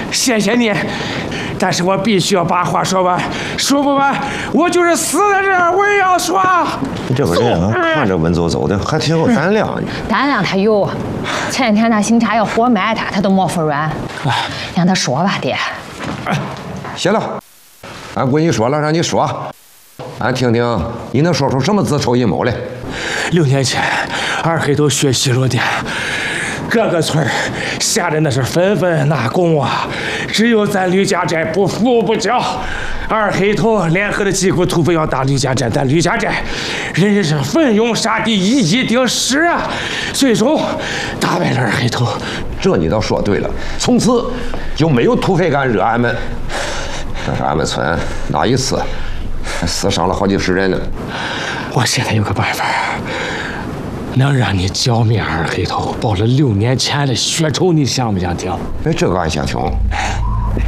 谢谢你，但是我必须要把话说完，说不完，我就是死在这儿，我也要说。 你这个人啊，看着文绉绉的，还挺有胆量呢。 胆量他有，前天那警察要活埋他都没服软。让他说吧，爹。 行了，俺闺女说了，让你说，俺听听你能说出什么自筹阴谋来。 6年前，二黑头血洗罗店，各个村吓得那是纷纷纳贡啊，只有咱吕家寨不服不交。二黑头联合的几股土匪要打吕家寨，但吕家寨人人是奋勇杀敌，一击定失啊！最终打败了二黑头。 这你倒说对了，从此就没有土匪敢惹俺们。但是俺们村那一次还死伤了好几十人呢。 我现在有个办法，能让你剿灭二黑头，报了6年前的血仇，你想不想听？ 哎，这个俺想听。